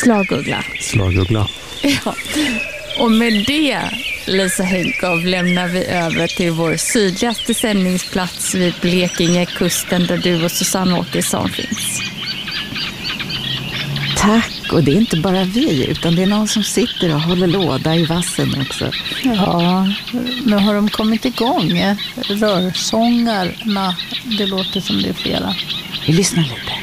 Slagugla. Slagugla. Ja. Och med det, Lisa Henkow, lämnar vi över till vår sydligaste sändningsplats vid Blekingekusten där du och Susanne Åkesson finns. Tack, och det är inte bara vi utan det är någon som sitter och håller låda i vassen också. Ja, nu har de kommit igång. Rörsångarna, det låter som det är flera. Vi lyssnar lite.